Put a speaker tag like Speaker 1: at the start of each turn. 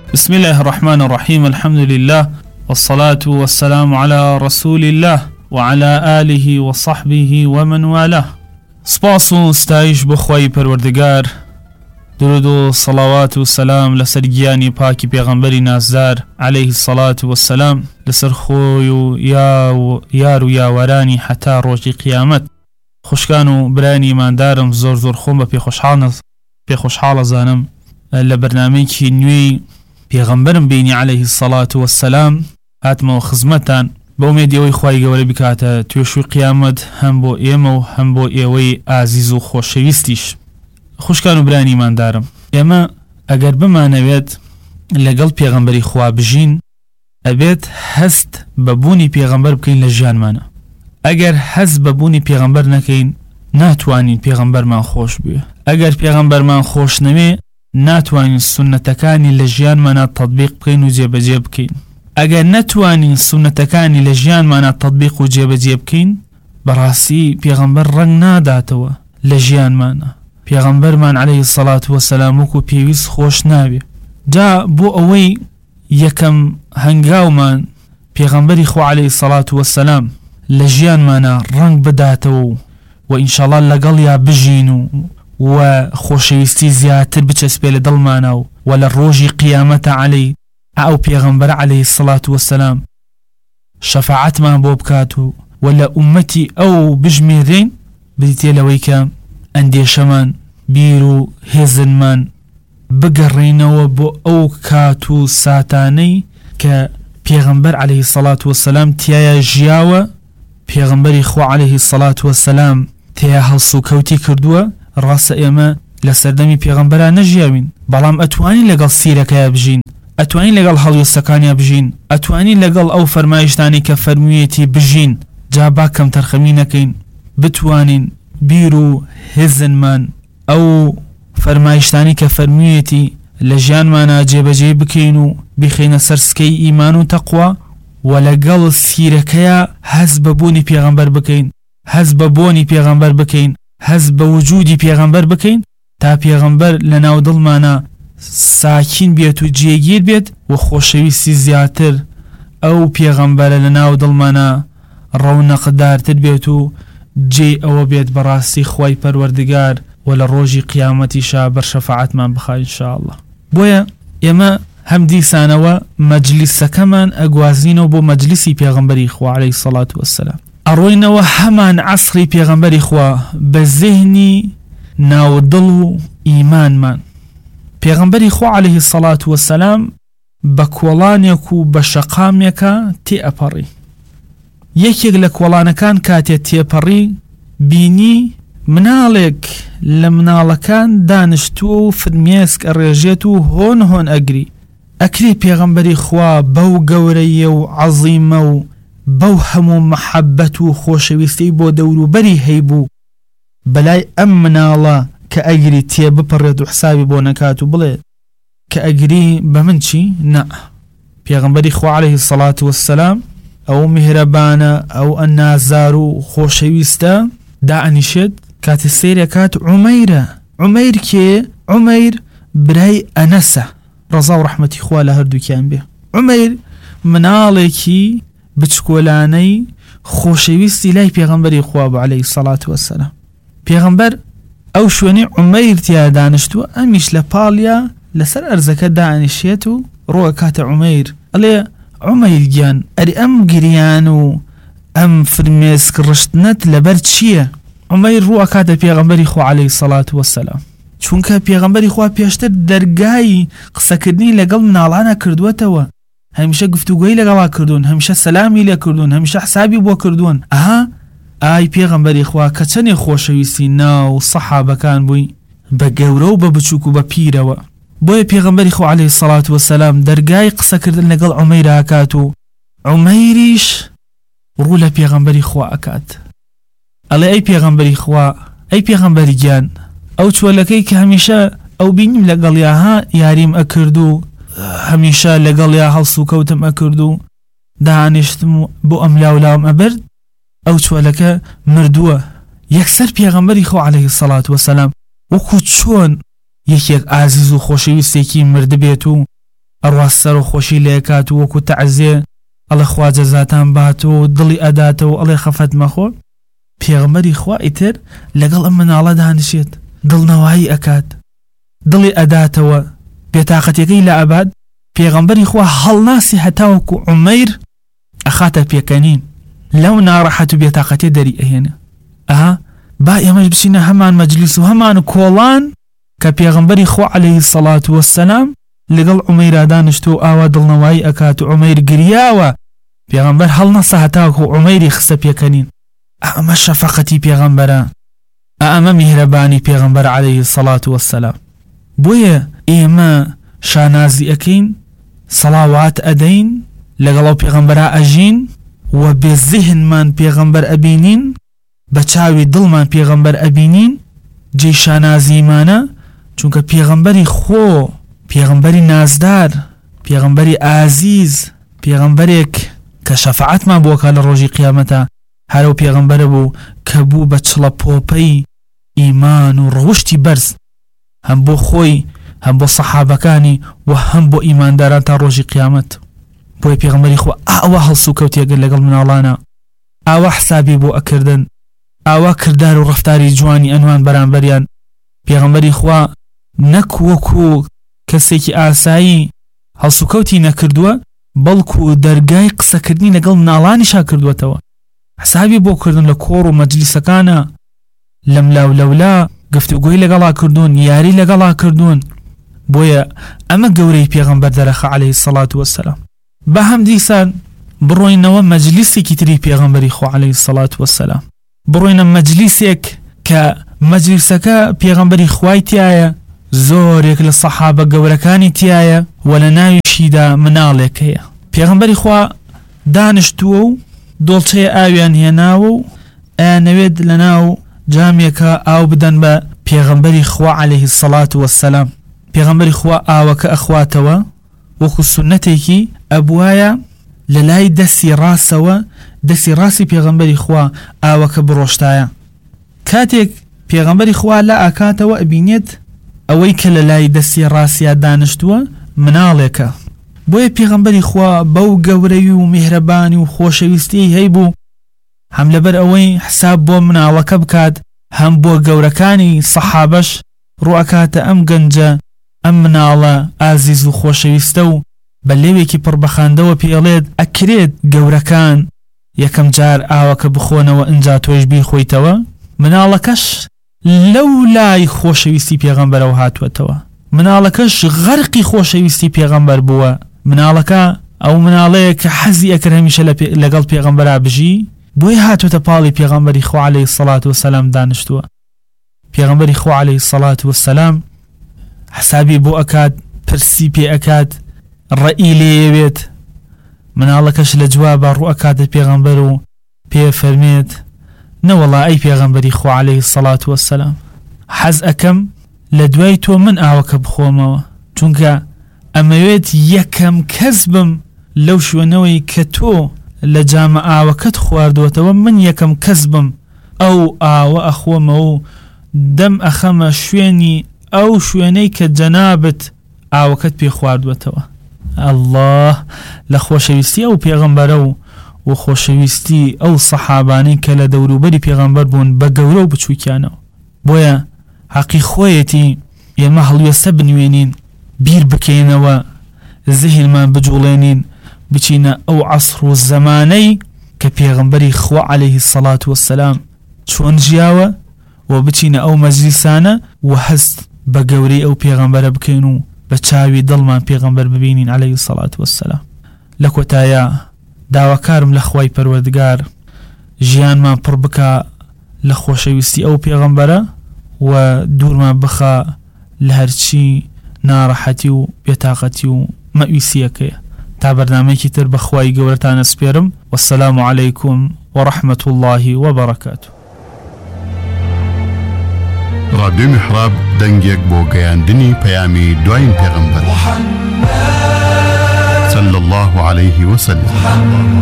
Speaker 1: بسم الله الرحمن الرحيم الحمد لله والصلاة والسلام على رسول الله وعلى آله وصحبه ومن والاه. سپاس و ستایش بۆ خوای پەروەردگار، درود و صلوات و سلام لەسەر گیانی پاکی پێغەمبەری نازدار عليه الصلاة والسلام، لەسەر خۆی و یار و یاوەرانی حتا ڕۆژی قیامەت. خوشکان و برانی ماندارم، زۆر خۆم بە پێخۆشحاڵە زانم لە بەرنامەیەکی نوێی پێغەمبەرم بینی عليه الصلاة والسلام هاتمەوە خزمەتان بە ئومێدیەوەی خوای گەورە بکاتە توێشوی قیامەت هەم بۆ ئێمە و هەم بۆ ئێوەی ئازیز و خۆشەویستیش. خوشکان و برانی ماندارم، ئێمە ئەگەر بمانەوێت لەگەڵ پێغەمبەری خوا بژین، ئەبێت هەست بە بوونی پێغەمبەر بکەین لە ژیانمانە. ئەگەر هەست بە بوونی پێغەمبەر نەکەین، ناتوانین پێغەمبەرمان خۆش بوێ. ئەگەر پێغەمبەرمان خۆش نەوێ، ناتوانین سونەتەکانی لە ژیانمانە تەطبیق بکەین و جێبەجێ بکەین. ئەگەر نەتوانین سونەتەکانی لە ژیانمانە تەطبیق و جێبەجێ بکەین، بەڕاستی پێغەمبەر ڕەنگ ناداتەوە لە ژیانمانە. پێغەمبەرمان عليه الصلاة والسلام وەکو پێویست خۆش ناوێ. جا بۆ ئەوەی یەکەم هەنگاومان پێغەمبەری خوا عليه الصلاة والسلام لە ژیانمانە ڕەنگ بداتەوە و ئینشاءالله لەگەڵ یا بژین و خۆشەویستی زیاتر بچەسپێ لە دڵمانە و لە ڕۆژی قیامەتە عليه ئەو پێغەمبەر عليه الصلاة والسلام شەفاعەتمان بۆ بکات و لە ئومەتی ئەو بژمێرین، بریتێ لەوەی کە ئەندێشەمان بیر و هێزنمان بگەڕێنەوە بۆ ئەو کات و ساتانەی کە پێغەمبەر عليه الصلاة والسلام تیایە ژیاوە، پێغەمبەری خوا عليه الصلاة والسلام تیا هەڵس و کەوتی کردووە. ڕاستە ئێمە لە سەردەمی پێغەمبەرە نەژیاوین، بەڵام ئەتوانین لەگەڵ سیرەکەیە بژین، ئەتوانین لەگەڵ هەڵوێستەکانیە بژین، ئەتوانین لەگەڵ ئەو فەرمایشتانی کە فەرموویەتی بژین. جا با کەم تەرخەمی نەکەین، بتوانین بیر و هێزنمان ئەو فەرمایشتانی کە فەرموویەتی لە ژیانمانە جێبەجێ بکەین و بخینە سەر سکەی ئیمان و تەقوا، و لەگەڵ سیرەکەیە هەست بە بوونی پێغەمبەر بکەین، هەست بە بۆنی پێغەمبەر بکەین، هەست بە وجودی پێغەمبەر بکەین، تا پێغەمبەر لە ناو دڵمانە ساکین بێت و جێگیر بێت و خۆشەویستی زیاتر ئەو پێغەمبەرە لە ناو دڵمانە ڕەونەقدارتر بێت و جێ ئەوە بێت بەڕاستی خوای پەروەردگار و لە ڕۆژی قیامەتیشا بەرشەفاعەتمان بخا ئینشاءالله. بۆیە ئێمە هەم دیسانەوە مەجلیسەکەمان ئەگوازینەوە بۆ مەجلیسی پێغەمبەری خوا عليه الصلاة والسلام، ئەڕۆینەوە هەمان عەسری پێغەمبەری خوا بە زێهنی ناودڵ و ئیمانمان. پێغەمبەری خوا عليه الصلاة والسلام بە کۆڵانێک و بە شەقامێکە تێئەپەڕی. یەکێک لە کۆڵانەکان کاتێ تێپەڕی، بینی مناڵێک لە مناڵەکان دانیشتووە و فرمێسک ئەڕێژێت و هۆن ئەکری پێغەمبەری خوا بەو گەورەیە و عەزیمە و بەو هەموو مەحەبەت و خۆشەویستی بۆ دەوروبەری هەیبوو، بەلای ئەم مناڵە کە ئەگری تێ بپەڕێت و حسابی بۆ نەکات و بڵێ کە ئەگری بە من چی؟ نە. پێغەمبەری خوا عليه الصلاة والسلام ئەو میهرەبانە، ئەو ئەنازار و خۆشەویستە دائەنیشێت کاتە سەیرەکات عومەیرە. عومەیر کێ؟ عومەیر برای ئەنەسە ڕەزا و ڕەحمەتی خوا لە هەردووکیان بێ. عومەیر مناڵێکی بچکۆلانەی خۆشەویستی لای پێغەمبەری خوا بە عليه الصلاة والسلام. پێغەمبەر ئەو شوێنی عومەیر تیا دانیشتووە، ئەمیش لە پاڵیا لەسەر ئەرزەکە دائەنیشێت و ڕۆە کاتە عومەیر ئەڵێ عومەیر گیان، ئەری ئەم گریان و ئەم فرمێسک ڕشتنت لەبەر چییە؟ عومەیر ڕوە کاتە پێغەمبەری خوا عليه الصلاة والسلام، چونکە پێغەمبەری خوا پێشتر دەرگای قسەکردنی لەگەڵ مناڵانە کردووەتەوە، هەمیشە گفتوگۆی لەگەڵا کردوون، هەمیشە سەلامی لێ کردوون، هەمیشە حسابی بۆ کردوون. ئای پێغەمبەری خوا کە چەندێ خۆشەویستی ناو سەحابەکان بووی بە گەورە و بە بچووک و بە پیرەوە. بۆیە پێغەمبەری خوا عليه الصلاة والسلام دەرگای قسەکردن لەگەڵ عومەیر ئاکات و عومەیریش ڕوو لە پێغەمبەری خوا ئەکات، ئەڵێ ئەی پێغەمبەری خوا، ئەی پێغەمبەری گیان، ئەو چۆلەکەی کە هەمیشە ئەو بینیم لەگەڵیاها یاریم ئەکرد و هەمیشە لەگەڵیا هەڵس و کەوتم ئەکرد و دانیشتم بۆ ئەم لاولام ئەبرد، ئەو چۆلەکە مردووە. یەکسەر پێغەمبەری خوا عليه الصلاة والسلام وەکو چۆن یەکێک ئازیز و خۆشەویستێکی مرد بێت و ئەڕوا سەر و خۆشی لێکات و وەکو تەعزیە ئەڵێ خوا جەزاتان باتەوە دڵی ئەداتەوە ئەڵێ خەفەت مەخۆ. پێغەمبەری خوا ئیتر لەگەڵ ئەم مناڵە دانیشێت دڵنەوایی ئەکات دڵی ئەداتەوە بێتاقەتیەکەی لە ئەبات. پێغەمبەری خوا هەڵناسی هەتاوەکو عومەیر ئەخاتە پێکەنین لەو ناڕەحەت و بێتاقەتیە دەری ئەهێنە. با ئێمەش بچینە هەمان مەجلیس و هەمان کۆڵان کە پێغەمبەری خوا عەلەیهی سەڵات وەسسەلام لەگەڵ عومەیرا دانیشتۆ ئاوا دڵنەوایی ئەکات و عومەیر گریاوە پێغەمبەر هەڵنەسە هەتاوەکو عومەیری خستە پێکەنین. ئەمە شەفەقەتی پێغەمبەرە، ئەمە میهرەبانی پێغەمبەر عەلەیهی سەڵات وەسسەلام. بۆیە ئێمە شانازی ئەکەین سەڵاوات ئەدەین لەگەڵ پێغەمبەرا ئەژین و بێزیهنمان پێغەمبەر ئەبینین بە چاوی دڵمان پێغەمبەر ئەبینین جێی شانازیمانە چونکە پێغەمبەری خۆ پێغەمبەری نازدار پێغەمبەری ئازیز پێغەمبەرێک کە شەفاعەتمان بۆکە لە ڕۆژی قیامەتە هەرو پێغەمبەرە بوو کە بوو بە چڵە پۆپەی ئیمان و ڕەوشتی بەرز هەم بۆ خۆی هەم بۆ سەحابەکانی و هەم بۆ ئیمانداران تا ڕۆژی قیامەت. بۆی پێغەمبەری خۆ ئاوا هەڵسو کەوتێگەر لەگەڵ مناڵانە ئاوا حسابی بۆ ئەکردن ئاوا کردار و ڕەفتاری جوانی ئەنوان بەرامبەریان. پێغەمبەری خوا نەک وەکو کەسێکی ئاسایی هەڵسوکەوتی نەکردووە بەڵکو دەرگای قسەکردنی لەگەڵ مناڵانیشا کردووەتەوە. حسابی بۆ کردن لە کۆڕ و مەجلیسەکانە لەم لاولەولا گفتوگۆی لەگەڵا کردوون یاری لەگەڵا کردوون. بۆیە ئەمە گەورەی پێغەمبەر دەرەخە عەلەیهی سەڵات وەسسەلام. بە هەم دیسان بڕۆینەوە مەجلیسێکی تری پێغەمبەری خوا عەلەیهی سەڵات وەسسەلام بڕۆینە مەجلیسێک کە مەجلیسەکە پێغەمبەری خوای تایە زۆرێک لە سەحابە گەورەکانی تایە و لە ناویشیدا مناڵێک هەیە. پێغەمبەری خوا دانیشتووە و دۆڵچەیە ئاویان هێناوە و ئەیانەوێت لە ناو جامێکە ئاو بدەن بە پێغەمبەری خوا عەلەیهی سەڵات وەسسەلام. پێغەمبەری خوا ئاوەکە ئەخواتەوە وەکو سونەتێکی ئەبوایە لە لای دەستی ڕاستەوە دەستی ڕاستی پێغەمبەری خوا ئاوەکە بڕۆشتایە. کاتێک پێغەمبەری خوا لە ئاکاتەوە ئەبینێت ئەوەی کە لە لای دەستی ڕاستیا دانیشتووە مناڵێکە. بۆیە پێغەمبەری خوا بەو گەورەی و میهرەبانی و خۆشەویستی هەیبوو هەم لەبەر ئەوەی حساب بۆ مناڵەکە بکات هەم بۆ گەورەکانی سەحابەش ڕوئەکاتە ئەم گەنجە ئەم مناڵە ئازیز و خۆشەویستە و بە لێوێکی پڕبەخاندەوە پێڵێت ئەکرێت گەورەکان یەکەم جار ئاوەکە بخۆنەوە ئەنجا تۆش بیخۆیتەوە. مناڵەکەش لەو لای خۆشەویستی پێغەمبەرەوە هاتووەتەوە. مناڵەکەش غەرقی خۆشەویستی پێغەمبەر بووە. مناڵەکە ئەو مناڵەیە کە حەزی ئەکرد هەمیشە لەگەڵ پێغەمبەرا بژی بۆی هاتووەتە پاڵی پێغەمبەری خوا عەلەیهی سەڵات وەسسەلام دانیشتووە. پێغەمبەری خوا عەلەیهی سەڵات وەسسەلام حسابی بۆ ئەکات پرسی پێ ئەکات ڕەئی لێوێت مناڵەکەش لە جوابە ڕوئەکاتە پێغەمبەر و پێ فەرمێت نەوەڵا ئەی پێغەمبەری خوا عەلەیهی سەڵات وەسسەلام حەز ئەکەم لە دوای تۆ من ئاوەکە بخۆمەوە چونکە ئەمەوێت یەکەم کەس بم لەو شوێنەوەی کە تۆ لە جامە ئاوەکەت خواردوەتەوە من یەکەم کەس بم ئەو ئاوە ئەخۆمەوە و دەم ئەخەمە شوێنی ئەو شوێنەی کە جەنابت ئاوەکەت پێ خواردوەتەوە. ئەڵڵاه لە خۆشەویستی ئەو پێغەمبەرە و خۆشەویستی ئەو سەحابانەی کە لە دەوروبەری پێغەمبەر بوون بە گەورە و بچووکیانەوە. بۆیە حەقی خۆیەتی ئێمە هەڵوێستە بنوێنین بیر بکەینەوە زیهنمان بجوڵێنین بچینە ئەو عەسڕ و زەمانەی کە پێغەمبەری خوا عەلەیهی سەڵات وەسسەلام چۆن ژیاوە و بچینە ئەو مەجلیسانە و هەست بە گەورەی ئەو پێغەمبەرە بکەین و بە چاوی دڵمان پێغەمبەر ببینین عەلەیهی سەڵات وەسسەلام. لە کۆتایە داواکارم لە خوای پەروەردگار ژیانمان پڕ بکە لە خۆشەویستی ئەو پێغەمبەرە و دوورمان بخە لە هەرچی ناڕەحەتی و بێتاقەتی و مەویسیەکەیە. تا بەرنامەیەکی تر بە خوای گەورەتان ئەسپێرم. وەسسەلام عەلەیکوم وەڕەحمەت الله وبەڕەکاتوه.
Speaker 2: رادیۆ میحراب دەنگێک بۆ گەیاندنی پەیامی دوایین پێغەمبەر صلی الله عليه وسلم.